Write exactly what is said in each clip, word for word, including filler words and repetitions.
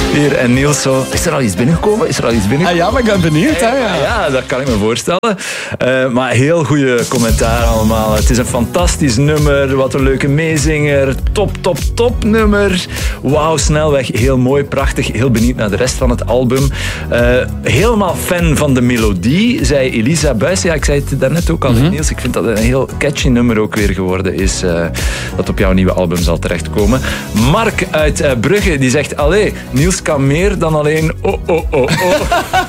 Hier, en Niels zo... Is er al iets binnengekomen? Is er al iets binnengekomen? Ah ja, maar ik ben benieuwd. Hè, ja. ja, dat kan ik me voorstellen. Uh, maar heel goede commentaar allemaal. Het is een fantastisch nummer. Wat een leuke meezinger. Top, top, top nummer. Wauw, Snelweg. Heel mooi, prachtig. Heel benieuwd naar de rest van het album. Uh, helemaal fan van de melodie, zei Elisa Buijs. Ja, ik zei het daarnet ook al, mm-hmm. Niels. Ik vind dat een heel catchy nummer ook weer geworden is. Uh, dat op jouw nieuwe album zal terechtkomen. Mark uit uh, Brugge, die zegt... Allee, Niels kan meer dan alleen... Oh, oh, oh, oh.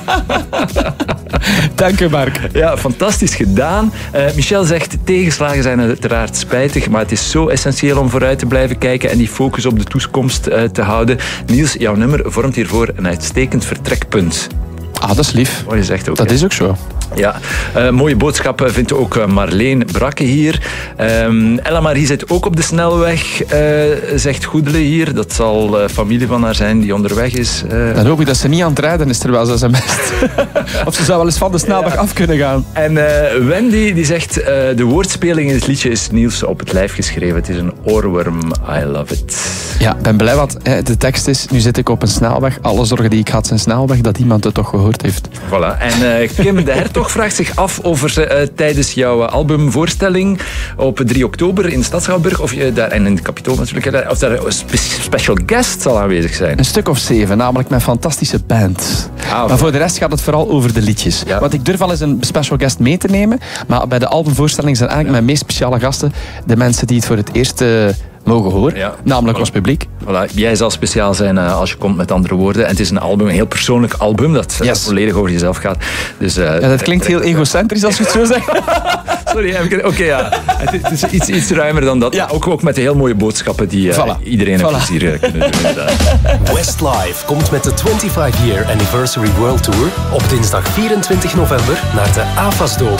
Dank u, Mark. Ja, fantastisch gedaan. Uh, Michel zegt, tegenslagen zijn uiteraard spijtig, maar het is zo essentieel om vooruit te blijven kijken en die focus op de toekomst uh, te houden. Niels, jouw nummer vormt hiervoor een uitstekend vertrekpunt. Ah, dat is lief. Wat je zegt ook. Dat hè? is ook zo. Ja, uh, mooie boodschappen vindt ook Marleen Brakke hier. Um, Ella Marie zit ook op de snelweg, uh, zegt Goedele hier. Dat zal uh, familie van haar zijn die onderweg is. Uh. Dan hoop ik dat ze niet aan het rijden is terwijl ze zijn best. Of ze zou wel eens van de snelweg ja. af kunnen gaan. En uh, Wendy die zegt, uh, de woordspeling in het liedje is Niels op het lijf geschreven. Het is een oorworm, I love it. Ja, ik ben blij, want hè, de tekst is, nu zit ik op een snelweg. Alle zorgen die ik had zijn snelweg, dat iemand het toch gehoord heeft. Voilà. En uh, Kim de Hertog vraagt zich af over uh, tijdens jouw albumvoorstelling op drie oktober in Stadschouwburg, of je daar, en in de Capitool natuurlijk, of daar een spe- special guest zal aanwezig zijn. Een stuk of zeven, namelijk mijn fantastische band. Ah, maar voor de rest gaat het vooral over de liedjes. Ja. Want ik durf al eens een special guest mee te nemen, maar bij de albumvoorstelling zijn eigenlijk ja. mijn meest speciale gasten de mensen die het voor het eerst... Uh, mogen horen, ja. namelijk voilà. ons publiek. Voilà. Jij zal speciaal zijn uh, als je komt, met andere woorden. En het is een album, een heel persoonlijk album dat yes. uh, volledig over jezelf gaat. Dus, uh, ja, dat klinkt heel egocentrisch als je het zo zegt. Sorry, oké, okay, ja. Het is iets, iets ruimer dan dat. Ja. Ook, ook met de heel mooie boodschappen die uh, voilà. iedereen een voilà. plezier uh, kunnen doen. Inderdaad. Westlife komt met de vijfentwintig year Anniversary World Tour op dinsdag vierentwintig november naar de AFAS Dome